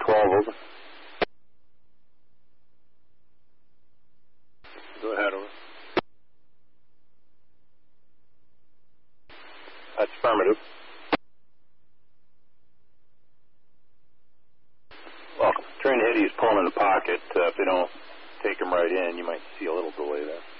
12, over. Go ahead, over. That's affirmative. Welcome. Train ahead, he's pulling in the pocket. If they don't take him right in, you might see a little delay there.